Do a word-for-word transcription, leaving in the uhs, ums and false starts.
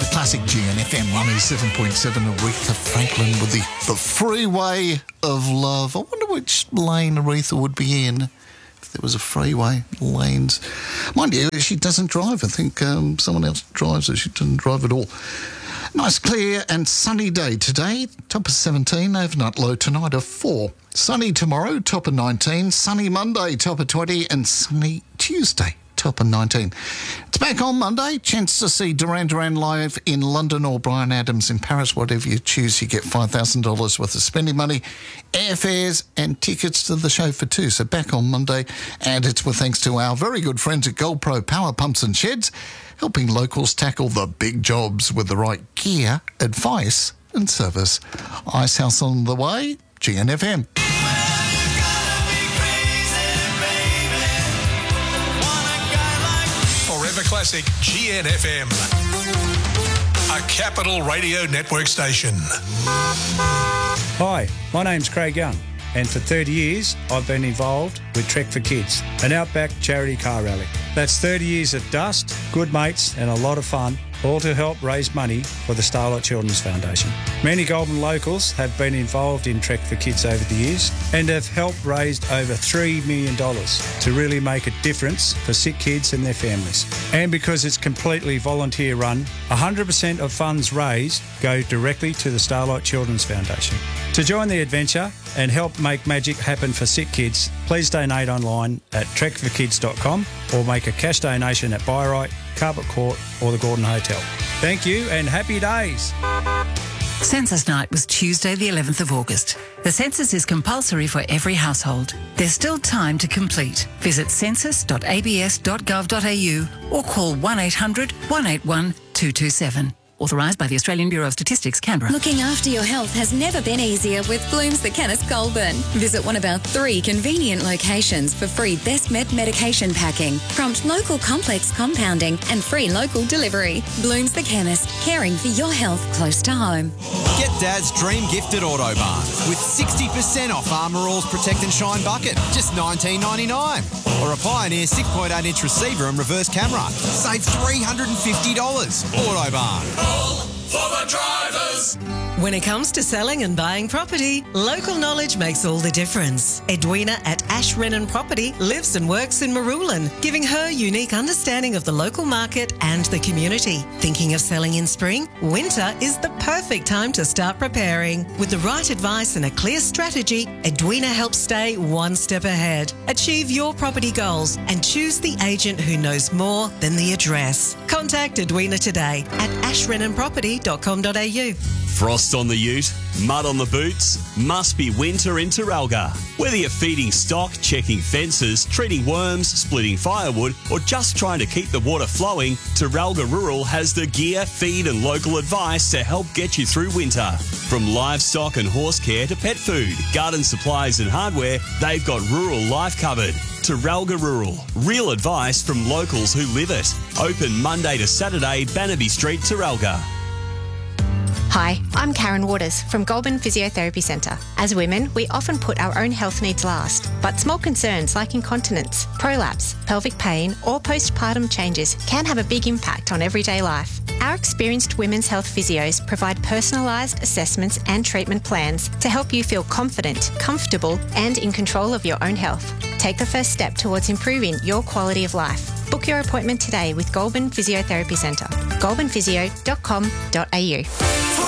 Classic G N F M one oh seven point seven. Aretha Franklin with the, the Freeway of Love. I wonder which lane Aretha would be in if there was a freeway lanes. Mind you, she doesn't drive. I think um, someone else drives her. She doesn't drive at all. Nice, clear and sunny day today. Top of seventeen, overnight low tonight of four. Sunny tomorrow, top of nineteen. Sunny Monday, top of twenty. And sunny Tuesday, top of nineteen. It's back on Monday. Chance to see Duran Duran live in London or Bryan Adams in Paris. Whatever you choose, you get five thousand dollars worth of spending money, airfares and tickets to the show for two. So back on Monday. And it's with thanks to our very good friends at GoldPro Power Pumps and Sheds, helping locals tackle the big jobs with the right gear, advice and service. Icehouse on the way, G N F M. Forever Classic G N F M, a Capital Radio Network station. Hi, my name's Craig Young, and for thirty years I've been involved with Trek for Kids, an outback charity car rally. That's thirty years of dust, good mates and a lot of fun, all to help raise money for the Starlight Children's Foundation. Many Goulburn locals have been involved in Trek for Kids over the years and have helped raise over three million dollars to really make a difference for sick kids and their families. And because it's completely volunteer run, one hundred percent of funds raised go directly to the Starlight Children's Foundation. To join the adventure and help make magic happen for sick kids, please donate online at trek for kids dot com or make a cash donation at Byright, Carpet Court or the Gordon Hotel. Thank you and happy days. Census night was Tuesday the eleventh of August. The census is compulsory for every household. There's still time to complete. Visit census dot a b s dot gov dot a u or call one eight hundred, one eight one, two two seven. Authorised by the Australian Bureau of Statistics, Canberra. Looking after your health has never been easier with Blooms the Chemist Goulburn. Visit one of our three convenient locations for free Best Med medication packing, prompt local complex compounding and free local delivery. Blooms the Chemist, caring for your health close to home. Get Dad's dream gift at Autobarn with sixty percent off Armour All's Protect and Shine bucket, just nineteen ninety-nine. Or a Pioneer six point eight inch receiver and reverse camera. Save three hundred fifty dollars. Autobarn. For the drivers. When it comes to selling and buying property, local knowledge makes all the difference. Edwina at Ash Renan Property lives and works in Marulan, giving her unique understanding of the local market and the community. Thinking of selling in spring? Winter is the perfect time to start preparing. With the right advice and a clear strategy, Edwina helps stay one step ahead. Achieve your property goals and choose the agent who knows more than the address. Contact Edwina today at ash renan property dot com dot a u. Frost on the ute, mud on the boots, must be winter in Terralga. Whether you're feeding stock, checking fences, treating worms, splitting firewood, or just trying to keep the water flowing, Terralga Rural has the gear, feed and local advice to help get you through winter. From livestock and horse care to pet food, garden supplies and hardware, they've got rural life covered. Terralga Rural, real advice from locals who live it. Open Monday to Saturday, Bannaby Street, Terralga. Hi, I'm Karen Waters from Goulburn Physiotherapy Centre. As women, we often put our own health needs last, but small concerns like incontinence, prolapse, pelvic pain or postpartum changes can have a big impact on everyday life. Our experienced women's health physios provide personalised assessments and treatment plans to help you feel confident, comfortable and in control of your own health. Take the first step towards improving your quality of life. Book your appointment today with Goulburn Physiotherapy Centre. goulburn physio dot com dot a u.